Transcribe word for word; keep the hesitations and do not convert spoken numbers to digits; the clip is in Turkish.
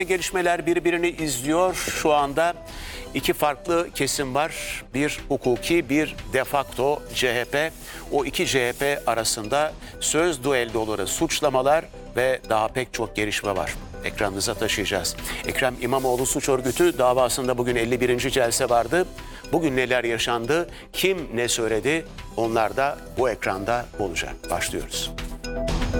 Gelişmeler birbirini izliyor. Şu anda iki farklı kesim var. Bir hukuki, bir de facto C H P. O iki C H P arasında söz düelloları, suçlamalar ve daha pek çok gelişme var. Ekranınıza taşıyacağız. Ekrem İmamoğlu suç örgütü davasında bugün elli birinci celse vardı. Bugün neler yaşandı, kim ne söyledi, onlar da bu ekranda olacak. Başlıyoruz.